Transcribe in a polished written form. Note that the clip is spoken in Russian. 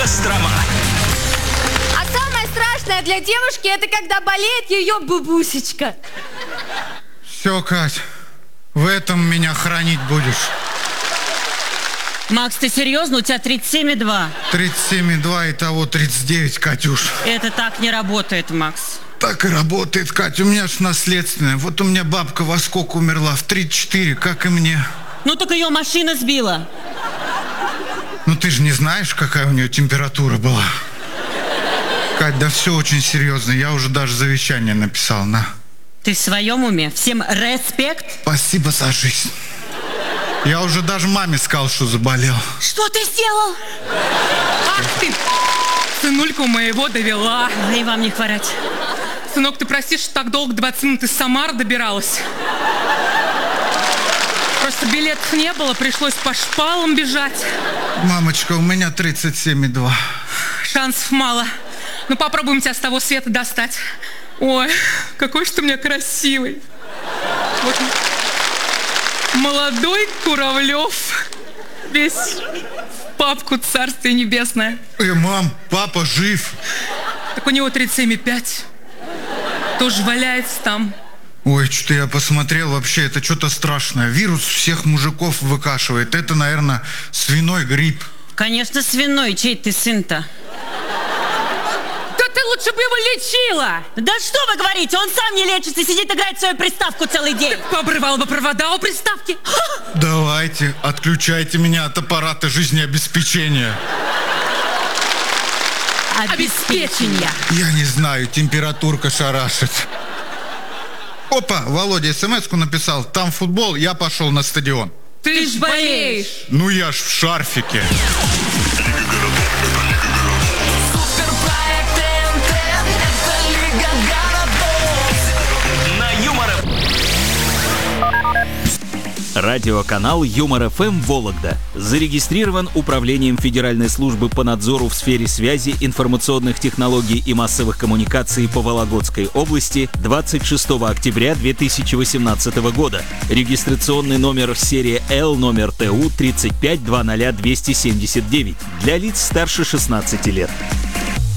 Кострома. А самое страшное для девушки, это когда болеет ее бабусечка. Все, Кать, в этом меня хранить будешь. Макс, ты серьезно? У тебя 37,2. 37,2, итого 39, Катюш. Это так не работает, Макс. Так и работает, Катя, у меня ж наследственное. Вот у меня бабка во сколько умерла? В 34, как и мне. Ну так ее машина сбила. Ну ты же не знаешь, какая у нее температура была. Кать, да все очень серьезно. Я уже даже завещание написал, на. Ты в своем уме? Всем респект? Спасибо за жизнь. Я уже даже маме сказал, что заболел. Что ты сделал? Ах ты, сынульку моего довела. И вам не хворать. Сынок, ты прости, что так долго 20 минут из Самары добиралась. Просто билетов не было, пришлось по шпалам бежать. Мамочка, у меня 37,2. Шансов мало. Ну попробуем тебя с того света достать. Ой, какой же ты у меня красивый. Вот. Молодой Куравлев. Весь в папку царствие небесное. Мам, папа жив. Так у него 37,5. Тоже валяется там. Ой, что-то я посмотрел, вообще это что-то страшное. Вирус всех мужиков выкашивает. Это, наверное, свиной грипп. Конечно, свиной. Чей ты сын-то? Да ты лучше бы его лечила. Да что вы говорите? Он сам не лечится, сидит играет в свою приставку целый день. Пообрывал бы провода у приставки. Давайте, отключайте меня от аппарата жизнеобеспечения. Обеспечение. Я не знаю, температурка шарашит. Опа, Володя смс-ку написал. Там футбол, я пошел на стадион. Ты ж болеешь. Ну я ж в шарфике. Суперпроект ТНТ, это Лига городов. На Юмор ФМ. Радиоканал Юмор ФМ Вологда зарегистрирован Управлением Федеральной службы по надзору в сфере связи, информационных технологий и массовых коммуникаций по Вологодской области 26 октября 2018 года. Регистрационный номер серия L, номер ТУ 3520279 для лиц старше 16 лет.